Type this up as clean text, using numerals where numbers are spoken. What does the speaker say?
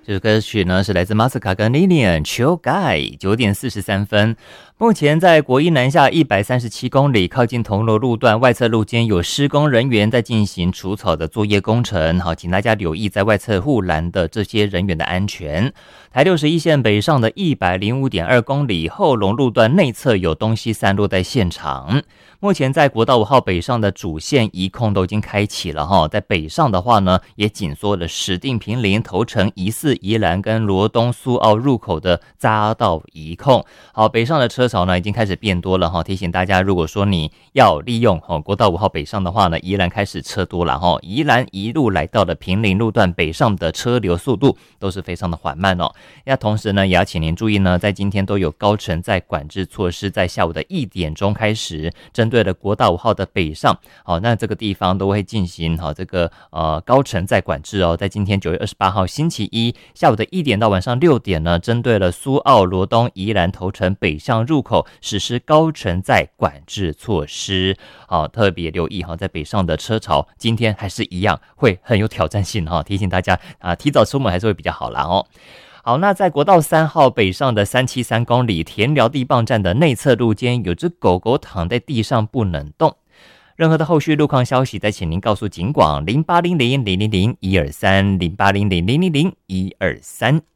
这首歌曲呢是来自马斯卡跟 Lilian Chill Guy 9:43。目前在国一南下137公里，靠近铜锣路段外侧路肩有施工人员在进行除草的作业工程。好，请大家留意在外侧护栏的这些人员的安全。台61线北上的105.2公里，后龙路段内侧有东西散落在现场。目前在国道5号北上的主线移控都已经开启了哈，在北上的话呢，也紧缩了石碇、坪林、头城、宜4、宜兰跟罗东、苏澳入口的匝道移控。好，北上的车潮呢已经开始变多了哈，提醒大家，如果说你要利用国道5号北上的话呢，宜兰开始车多了哈，宜兰一路来到了坪林路段北上的车流速度都是非常的缓慢哦。那同时呢，也要请您注意呢，在今天都有高乘载管制措施，在下午的1点钟开始，针对了国道5号的北上，好，那这个地方都会进行好这个高乘载管制哦。在今天9月28号星期一下午的1点到晚上6点呢，针对了苏澳、罗东、宜兰、头城北向入口实施高乘载管制措施。好，特别留意哈，在北上的车潮今天还是一样会很有挑战性哈，提醒大家提早出门还是会比较好啦哦。好，那在国道3号北上的373公里田寮地磅站的内侧路肩，有只狗狗躺在地上不能动。任何的后续路况消息，再请您告诉警广0800000123 0800000123。